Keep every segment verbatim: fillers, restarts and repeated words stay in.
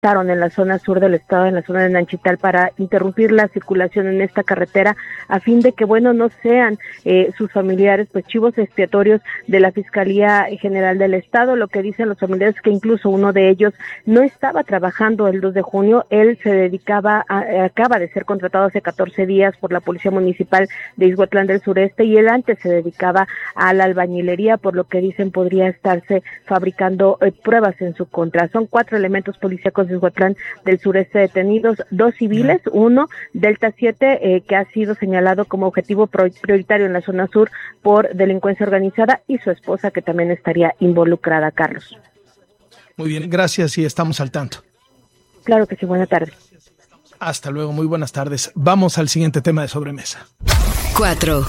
en la zona sur del estado, en la zona de Nanchital, para interrumpir la circulación en esta carretera, a fin de que, bueno, no sean eh, sus familiares, pues, chivos expiatorios de la Fiscalía General del Estado. Lo que dicen los familiares es que incluso uno de ellos no estaba trabajando el dos de junio, él se dedicaba, a, acaba de ser contratado hace catorce días por la Policía Municipal de Ixhuatlán del Sureste, y él antes se dedicaba a la albañilería, por lo que dicen podría estarse fabricando eh, pruebas en su contra. Son cuatro elementos policíacos de Ixhuatlán del Sureste detenidos, dos civiles, uno Delta siete, eh, que ha sido señalado como objetivo prioritario en la zona sur por delincuencia organizada, y su esposa, que también estaría involucrada, Carlos. Muy bien, gracias, y estamos al tanto. Claro que sí, buenas tardes. Hasta luego, muy buenas tardes. Vamos al siguiente tema de sobremesa. Cuatro.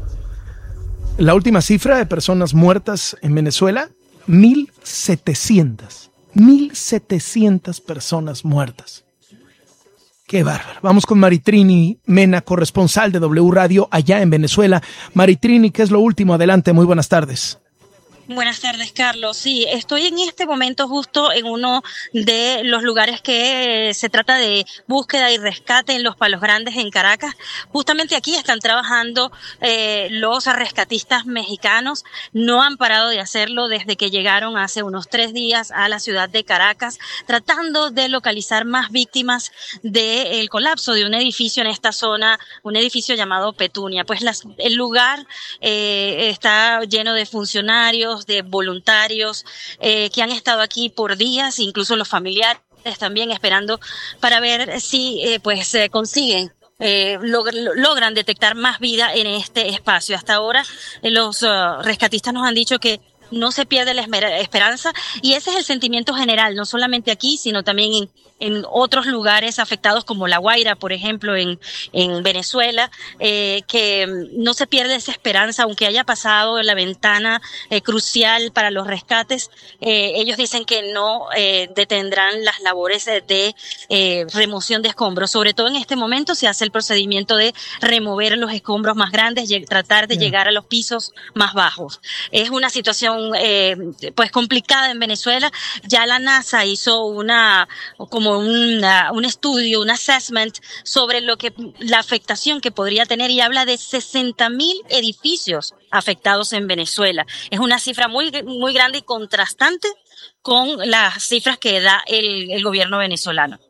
La última cifra de personas muertas en Venezuela, mil setecientas. mil setecientas personas muertas. Qué bárbaro. Vamos con Maritrini Mena, corresponsal de W Radio allá en Venezuela. Maritrini, ¿qué es lo último? Adelante, muy buenas tardes. Buenas tardes, Carlos. Sí, estoy en este momento justo en uno de los lugares que se trata de búsqueda y rescate en Los Palos Grandes, en Caracas. Justamente aquí están trabajando eh, los rescatistas mexicanos. No han parado de hacerlo desde que llegaron hace unos tres días a la ciudad de Caracas, tratando de localizar más víctimas del colapso de un edificio en esta zona, un edificio llamado Petunia. Pues las, el lugar eh, está lleno de funcionarios, de voluntarios eh, que han estado aquí por días, incluso los familiares también esperando para ver si eh, pues eh, consiguen Eh, log- logran detectar más vida en este espacio. Hasta ahora eh, los uh, rescatistas nos han dicho que no se pierde la esmer- esperanza, y ese es el sentimiento general, no solamente aquí, sino también en, en otros lugares afectados como La Guaira, por ejemplo, en, en Venezuela, eh, que no se pierde esa esperanza, aunque haya pasado la ventana eh, crucial para los rescates. Eh, ellos dicen que no eh, detendrán las labores de eh, remoción de escombros. Sobre todo en este momento se hace el procedimiento de remover los escombros más grandes y tratar de llegar a los pisos más bajos. Es una situación Eh, pues complicada en Venezuela. Ya la NASA hizo una como una, un estudio, un assessment sobre lo que la afectación que podría tener, y habla de sesenta mil edificios afectados en Venezuela. Es una cifra muy muy grande y contrastante con las cifras que da el, el gobierno venezolano.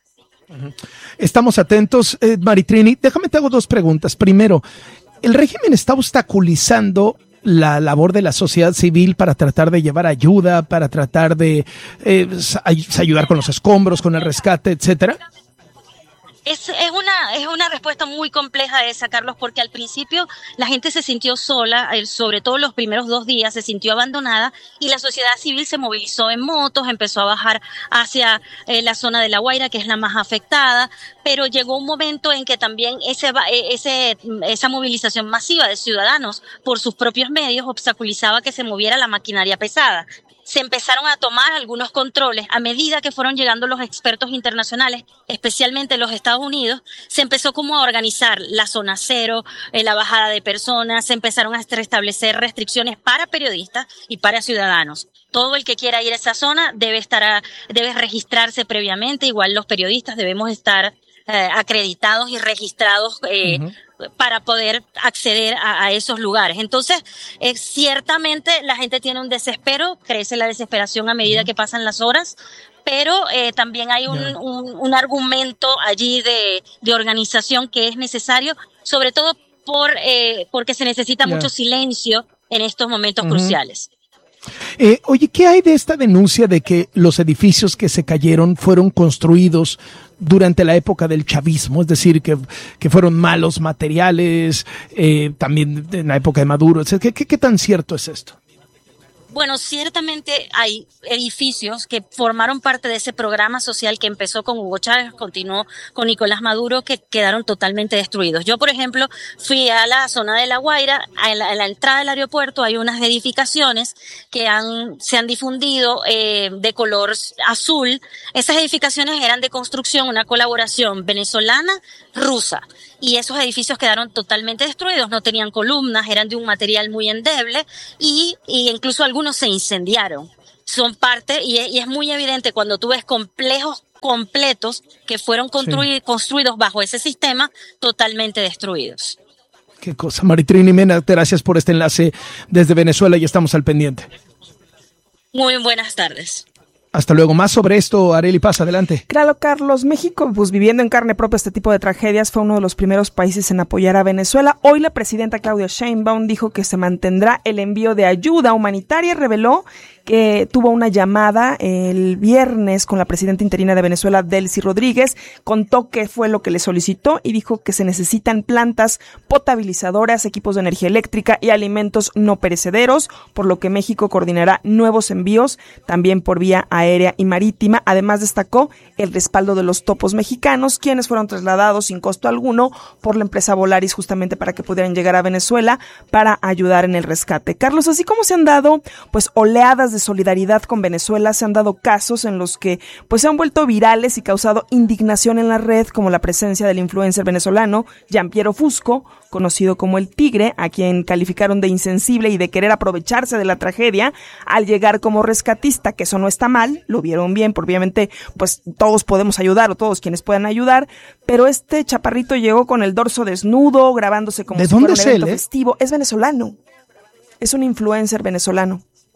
Estamos atentos, eh, Maritrini. Déjame te hago dos preguntas. Primero, ¿el régimen está obstaculizando la labor de la sociedad civil para tratar de llevar ayuda, para tratar de eh, ayudar con los escombros, con el rescate, etcétera? Es, es una es una respuesta muy compleja esa, Carlos, porque al principio la gente se sintió sola, sobre todo los primeros dos días se sintió abandonada, y la sociedad civil se movilizó en motos, empezó a bajar hacia eh, la zona de La Guaira, que es la más afectada, pero llegó un momento en que también ese ese esa movilización masiva de ciudadanos por sus propios medios obstaculizaba que se moviera la maquinaria pesada. Se empezaron a tomar algunos controles a medida que fueron llegando los expertos internacionales, especialmente los Estados Unidos. Se empezó como a organizar la zona cero, eh, la bajada de personas, se empezaron a establecer restricciones para periodistas y para ciudadanos. Todo el que quiera ir a esa zona debe estar a, debe registrarse previamente. Igual los periodistas debemos estar eh, acreditados y registrados eh, uh-huh. para poder acceder a, a esos lugares. Entonces, eh, ciertamente la gente tiene un desespero, crece la desesperación a medida uh-huh. que pasan las horas, pero eh, también hay un, yeah. un, un argumento allí de, de organización que es necesario, sobre todo por eh, porque se necesita yeah. mucho silencio en estos momentos uh-huh. cruciales. Eh, oye, ¿qué hay de esta denuncia de que los edificios que se cayeron fueron construidos durante la época del chavismo? Es decir, que, que fueron malos materiales, eh, también en la época de Maduro. ¿Qué, qué, qué tan cierto es esto? Bueno, ciertamente hay edificios que formaron parte de ese programa social que empezó con Hugo Chávez, continuó con Nicolás Maduro, que quedaron totalmente destruidos. Yo, por ejemplo, fui a la zona de La Guaira, a la, a la entrada del aeropuerto hay unas edificaciones que han, se han difundido eh, de color azul. Esas edificaciones eran de construcción, una colaboración venezolana-rusa. Y esos edificios quedaron totalmente destruidos, no tenían columnas, eran de un material muy endeble y, y incluso algunos se incendiaron. Son parte, y es, y es muy evidente cuando tú ves complejos completos que fueron construi- Sí. construidos bajo ese sistema totalmente destruidos. Qué cosa. Maritrini Mena, gracias por este enlace desde Venezuela y estamos al pendiente. Muy buenas tardes. Hasta luego. Más sobre esto, Arely Paz, adelante. Claro, Carlos, México, pues viviendo en carne propia este tipo de tragedias, fue uno de los primeros países en apoyar a Venezuela. Hoy la presidenta Claudia Sheinbaum dijo que se mantendrá el envío de ayuda humanitaria. Reveló que tuvo una llamada el viernes con la presidenta interina de Venezuela, Delcy Rodríguez, contó qué fue lo que le solicitó y dijo que se necesitan plantas potabilizadoras, equipos de energía eléctrica y alimentos no perecederos, por lo que México coordinará nuevos envíos también por vía aérea y marítima. Además destacó el respaldo de los topos mexicanos, quienes fueron trasladados sin costo alguno por la empresa Volaris justamente para que pudieran llegar a Venezuela para ayudar en el rescate. Carlos, así como se han dado pues oleadas de solidaridad con Venezuela, se han dado casos en los que pues se han vuelto virales y causado indignación en la red, como la presencia del influencer venezolano Gianpiero Fusco, conocido como el Tigre, a quien calificaron de insensible y de querer aprovecharse de la tragedia al llegar como rescatista, que eso no está mal, lo vieron bien, porque obviamente pues todos podemos ayudar o todos quienes puedan ayudar, pero este chaparrito llegó con el dorso desnudo, grabándose como ¿De si fuera dónde un es evento él, eh? festivo. Es venezolano, es un influencer venezolano.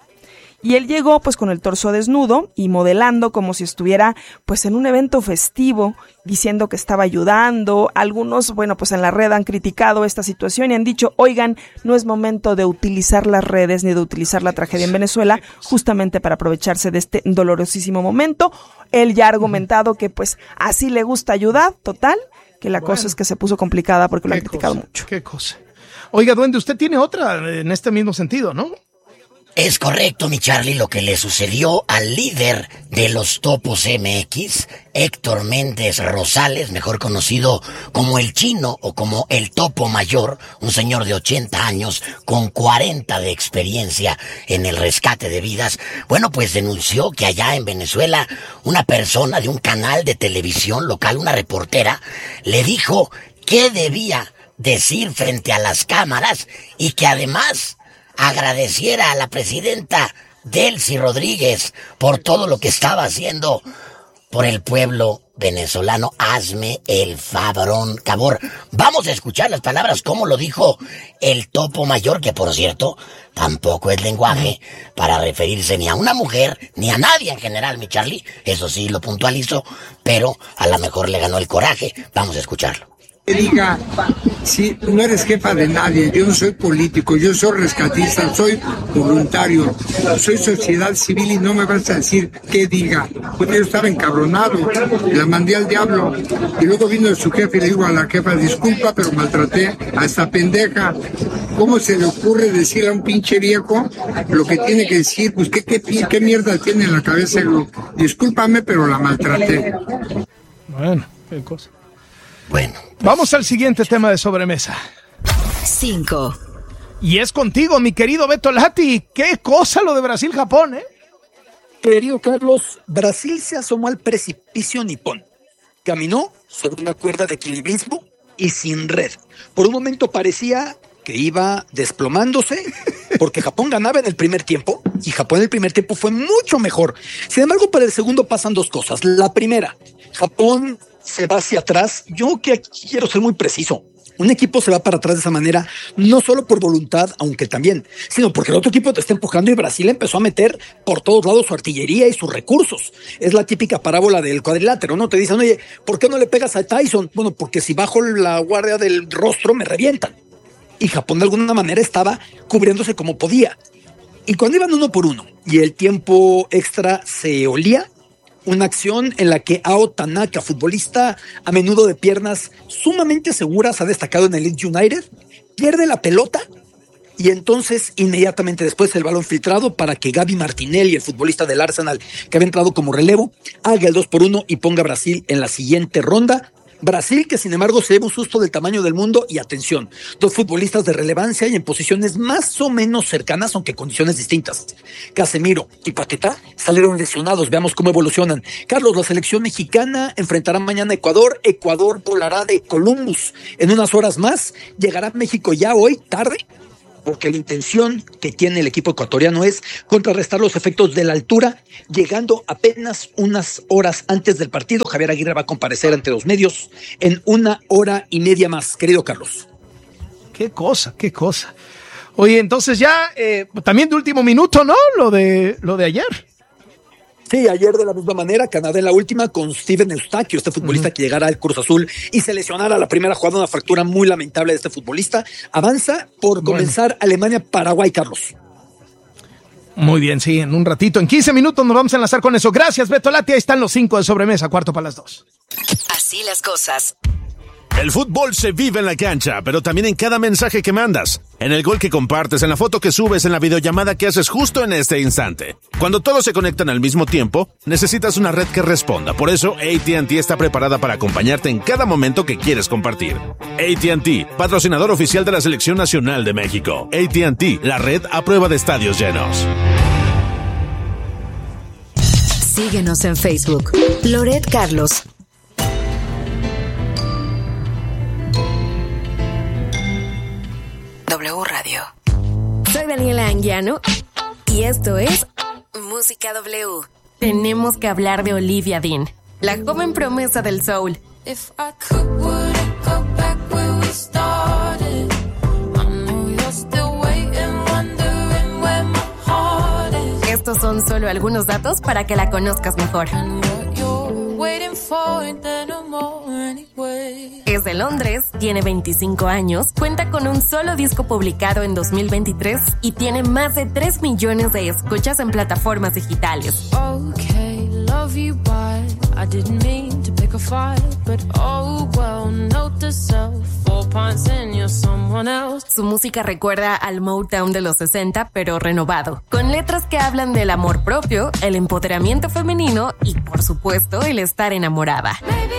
Y él llegó pues con el torso desnudo y modelando como si estuviera pues en un evento festivo, diciendo que estaba ayudando. Algunos, bueno, pues en la red han criticado esta situación y han dicho, oigan, no es momento de utilizar las redes ni de utilizar la tragedia en Venezuela justamente para aprovecharse de este dolorosísimo momento. Él ya ha argumentado que pues así le gusta ayudar, total, que la Bueno. cosa es que se puso complicada porque lo han Qué criticado cosa, mucho. Qué cosa. Oiga, Duende, usted tiene otra en este mismo sentido, ¿no? Es correcto, mi Charlie, lo que le sucedió al líder de los Topos M X, Héctor Méndez Rosales, mejor conocido como el Chino o como el Topo Mayor, un señor de ochenta años con cuarenta de experiencia en el rescate de vidas. Bueno, pues denunció que allá en Venezuela una persona de un canal de televisión local, una reportera, le dijo qué debía decir frente a las cámaras y que además agradeciera a la presidenta Delcy Rodríguez por todo lo que estaba haciendo por el pueblo venezolano. Hazme el favorón, cabor. Vamos a escuchar las palabras como lo dijo el Topo Mayor, que por cierto tampoco es lenguaje para referirse ni a una mujer ni a nadie en general, mi Charlie. Eso sí lo puntualizo, pero a lo mejor le ganó el coraje. Vamos a escucharlo. Que diga, si no eres jefa de nadie, yo no soy político, yo soy rescatista, soy voluntario, soy sociedad civil y no me vas a decir qué diga, porque yo estaba encabronado, la mandé al diablo y luego vino su jefe y le digo a la jefa, disculpa, pero maltraté a esta pendeja. ¿Cómo se le ocurre decirle a un pinche viejo lo que tiene que decir? Pues qué, qué, qué mierda tiene en la cabeza. Discúlpame, pero la maltraté. Bueno, qué cosa. Bueno. Vamos al siguiente tema de sobremesa. cinco. Y es contigo, mi querido Beto Lati. Qué cosa lo de Brasil-Japón, ¿eh? Querido Carlos, Brasil se asomó al precipicio nipón. Caminó sobre una cuerda de equilibrismo y sin red. Por un momento parecía que iba desplomándose porque Japón ganaba en el primer tiempo y Japón en el primer tiempo fue mucho mejor. Sin embargo, para el segundo pasan dos cosas. La primera, Japón se va hacia atrás. Yo que quiero ser muy preciso. Un equipo se va para atrás de esa manera, no solo por voluntad, aunque también, sino porque el otro equipo te está empujando y Brasil empezó a meter por todos lados su artillería y sus recursos. Es la típica parábola del cuadrilátero, ¿no? Te dicen, oye, ¿por qué no le pegas a Tyson? Bueno, porque si bajo la guardia del rostro me revientan. Y Japón de alguna manera estaba cubriéndose como podía. Y cuando iban uno por uno y el tiempo extra se olía, una acción en la que Ao Tanaka, futbolista a menudo de piernas sumamente seguras, ha destacado en el Leeds United, pierde la pelota y entonces inmediatamente después el balón filtrado para que Gaby Martinelli, el futbolista del Arsenal que había entrado como relevo, haga el dos por uno y ponga a Brasil en la siguiente ronda. Brasil que sin embargo se lleva un susto del tamaño del mundo y atención, dos futbolistas de relevancia y en posiciones más o menos cercanas aunque condiciones distintas. Casemiro y Paquetá salieron lesionados, veamos cómo evolucionan. Carlos, la selección mexicana enfrentará mañana a Ecuador, Ecuador volará de Columbus en unas horas más, llegará a México ya hoy tarde porque la intención que tiene el equipo ecuatoriano es contrarrestar los efectos de la altura, llegando apenas unas horas antes del partido. Javier Aguirre va a comparecer ante los medios en una hora y media más, querido Carlos. Qué cosa, qué cosa. Oye, entonces ya, eh, también de último minuto, ¿no? Lo de, lo de ayer. Sí, ayer de la misma manera, Canadá en la última con Steven Eustaquio, este futbolista uh-huh. que llegara al Cruz Azul y se lesionara la primera jugada, una fractura muy lamentable de este futbolista. Avanza por bueno. comenzar Alemania-Paraguay, Carlos. Muy bien, sí, en un ratito, en quince minutos nos vamos a enlazar con eso. Gracias, Beto Lati, ahí están los cinco de sobremesa, cuarto para las dos. Así las cosas. El fútbol se vive en la cancha, pero también en cada mensaje que mandas, en el gol que compartes, en la foto que subes, en la videollamada que haces justo en este instante. Cuando todos se conectan al mismo tiempo, necesitas una red que responda. Por eso, A T and T está preparada para acompañarte en cada momento que quieres compartir. A T and T, patrocinador oficial de la Selección Nacional de México. A T and T, la red a prueba de estadios llenos. Síguenos en Facebook. Loret Carlos. W Radio. Soy Daniela Anguiano y esto es Música W. Tenemos que hablar de Olivia Dean, la joven promesa del soul. If I could, would I go back where we started? I know you're still waiting, wondering where my heart is. Estos son solo algunos datos para que la conozcas mejor. Es de Londres, tiene veinticinco años, cuenta con un solo disco publicado en dos mil veintitrés y tiene más de tres millones de escuchas en plataformas digitales. Okay, love you, but I didn't mean to pick a fight, but oh well, note to self, four pints and you're someone else. Su música recuerda al Motown de los sesenta, pero renovado, con letras que hablan del amor propio, el empoderamiento femenino y, por supuesto, el estar enamorada.